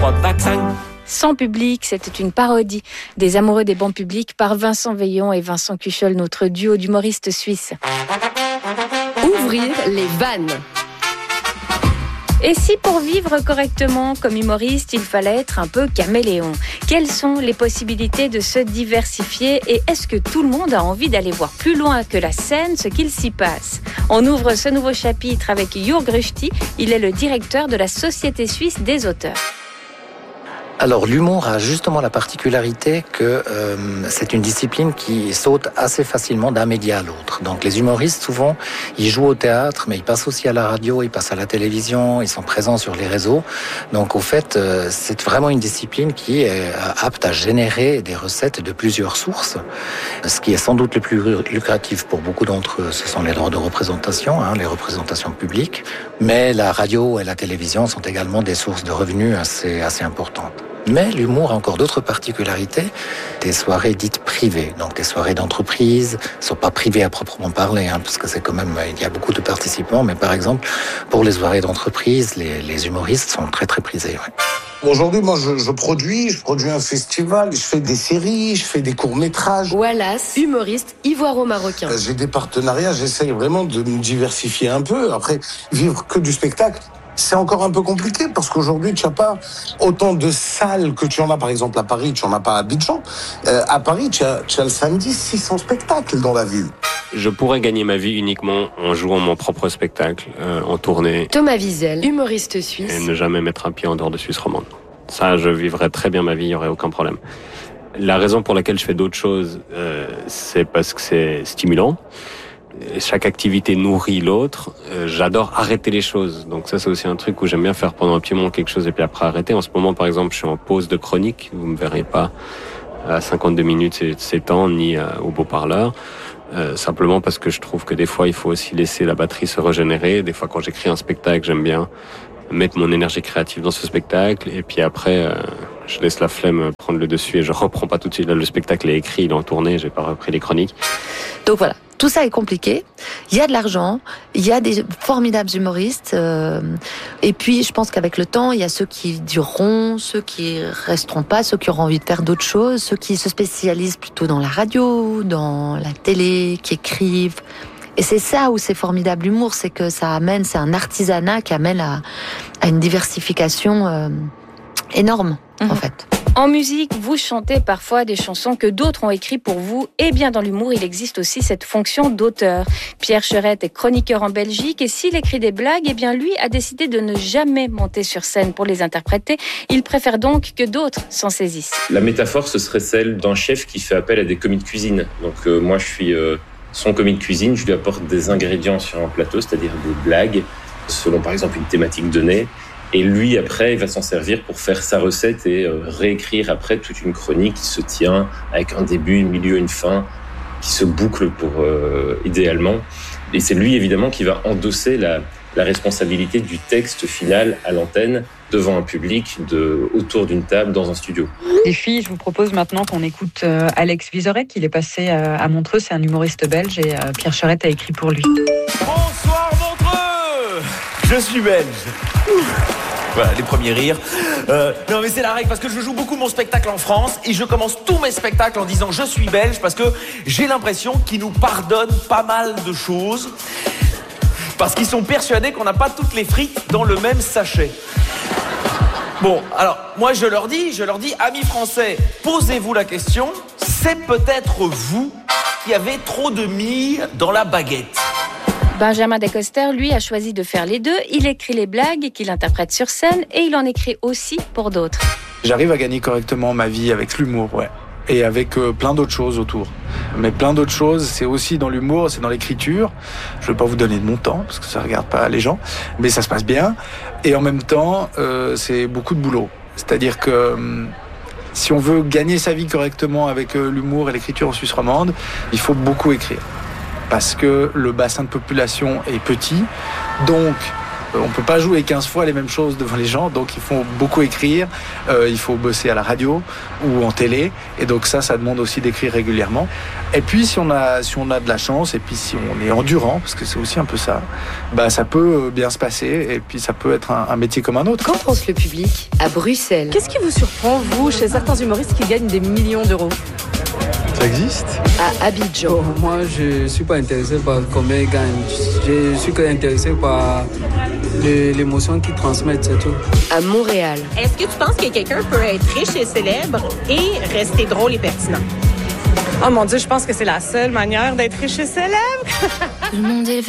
3, 4, 5. Sans public, c'était une parodie des Amoureux des bancs publics par Vincent Veillon et Vincent Cuchol, notre duo d'humoristes suisses. Ouvrir les vannes. Et si pour vivre correctement comme humoriste, il fallait être un peu caméléon? Quelles sont les possibilités de se diversifier et est-ce que tout le monde a envie d'aller voir plus loin que la scène ce qu'il s'y passe? On ouvre ce nouveau chapitre avec Jürg Rüsti, il est le directeur de la Société suisse des auteurs. Alors l'humour a justement la particularité que c'est une discipline qui saute assez facilement d'un média à l'autre. Donc les humoristes souvent ils jouent au théâtre mais ils passent aussi à la radio, ils passent à la télévision, ils sont présents sur les réseaux. Donc au fait c'est vraiment une discipline qui est apte à générer des recettes de plusieurs sources. Ce qui est sans doute le plus lucratif pour beaucoup d'entre eux, ce sont les droits de représentation, les représentations publiques. Mais la radio et la télévision sont également des sources de revenus assez importantes. Mais l'humour a encore d'autres particularités, des soirées dites privées, donc des soirées d'entreprise, ne sont pas privées à proprement parler, parce que c'est quand même, il y a beaucoup de participants, mais par exemple, pour les soirées d'entreprise, les humoristes sont très très prisés. Ouais. Aujourd'hui, moi, je produis un festival, je fais des séries, je fais des courts-métrages. Wallace, humoriste ivoiro-marocain. J'ai des partenariats, j'essaye vraiment de me diversifier un peu. Après, vivre que du spectacle, c'est encore un peu compliqué parce qu'aujourd'hui, tu n'as pas autant de salles que tu en as, par exemple, à Paris, tu n'en as pas à Abidjan. À Paris, tu as le samedi 600 spectacles dans la ville. Je pourrais gagner ma vie uniquement en jouant mon propre spectacle, en tournée. Thomas Wiesel, humoriste suisse. Et ne jamais mettre un pied en dehors de Suisse romande. Ça, je vivrais très bien ma vie, il n'y aurait aucun problème. La raison pour laquelle je fais d'autres choses, c'est parce que c'est stimulant. Chaque activité nourrit l'autre. J'adore arrêter les choses. Donc ça, c'est aussi un truc où j'aime bien faire pendant un petit moment quelque chose et puis après arrêter. En ce moment, par exemple, je suis en pause de chronique. Vous me verrez pas à 52 minutes, c'est temps, ni au beau-parleur. Simplement parce que je trouve que des fois, il faut aussi laisser la batterie se régénérer. Des fois, quand j'écris un spectacle, j'aime bien mettre mon énergie créative dans ce spectacle. Et puis après, je laisse la flemme prendre le dessus et je reprends pas tout de suite. Là, le spectacle est écrit, il est en tournée, j'ai pas repris les chroniques. Donc voilà. Tout ça est compliqué. Il y a de l'argent, il y a des formidables humoristes. Et puis, je pense qu'avec le temps, il y a ceux qui dureront, ceux qui resteront pas, ceux qui auront envie de faire d'autres choses, ceux qui se spécialisent plutôt dans la radio, dans la télé, qui écrivent. Et c'est ça où c'est formidable l'humour, c'est que ça amène, c'est un artisanat qui amène à une diversification énorme, en fait. En musique, vous chantez parfois des chansons que d'autres ont écrites pour vous. Et bien dans l'humour, il existe aussi cette fonction d'auteur. Pierre Cherette est chroniqueur en Belgique et s'il écrit des blagues, eh bien lui a décidé de ne jamais monter sur scène pour les interpréter. Il préfère donc que d'autres s'en saisissent. La métaphore, ce serait celle d'un chef qui fait appel à des commis de cuisine. Donc moi, je suis son commis de cuisine, je lui apporte des ingrédients sur un plateau, c'est-à-dire des blagues, selon par exemple une thématique donnée. Et lui, après, il va s'en servir pour faire sa recette et réécrire après toute une chronique qui se tient avec un début, un milieu, une fin, qui se boucle pour idéalement. Et c'est lui, évidemment, qui va endosser la responsabilité du texte final à l'antenne, devant un public, autour d'une table, dans un studio. Les filles, je vous propose maintenant qu'on écoute Alex Vizorek. Il est passé à Montreux, c'est un humoriste belge et Pierre Cherette a écrit pour lui. Bonsoir Montreux. Je suis belge. Voilà, les premiers rires. Non mais c'est la règle parce que je joue beaucoup mon spectacle en France et je commence tous mes spectacles en disant je suis belge parce que j'ai l'impression qu'ils nous pardonnent pas mal de choses parce qu'ils sont persuadés qu'on n'a pas toutes les frites dans le même sachet. Bon, alors moi je leur dis, amis français, posez-vous la question, c'est peut-être vous qui avez trop de mie dans la baguette. Benjamin Decoster, lui, a choisi de faire les deux. Il écrit les blagues qu'il interprète sur scène et il en écrit aussi pour d'autres. J'arrive à gagner correctement ma vie avec l'humour, ouais. Et avec plein d'autres choses autour. Mais plein d'autres choses, c'est aussi dans l'humour, c'est dans l'écriture. Je ne vais pas vous donner de mon temps, parce que ça ne regarde pas les gens, mais ça se passe bien. Et en même temps, c'est beaucoup de boulot. C'est-à-dire que si on veut gagner sa vie correctement avec l'humour et l'écriture en Suisse romande, il faut beaucoup écrire. Parce que le bassin de population est petit, donc On peut pas jouer 15 fois les mêmes choses devant les gens, donc il faut beaucoup écrire, il faut bosser à la radio ou en télé, et donc ça demande aussi d'écrire régulièrement. Et puis si on a de la chance, et puis si on est endurant, parce que c'est aussi un peu ça, ça peut bien se passer, et puis ça peut être un métier comme un autre. Qu'en pense le public à Bruxelles? Qu'est-ce qui vous surprend, vous, chez certains humoristes qui gagnent des millions d'euros? Ça existe? À Abidjan. Bon, moi, je ne suis pas intéressé par combien ils gagnent. Je suis intéressé par l'émotion qu'ils transmettent, c'est tout. À Montréal. Est-ce que tu penses que quelqu'un peut être riche et célèbre et rester drôle et pertinent? Oh mon Dieu, je pense que c'est la seule manière d'être riche et célèbre. Tout le monde est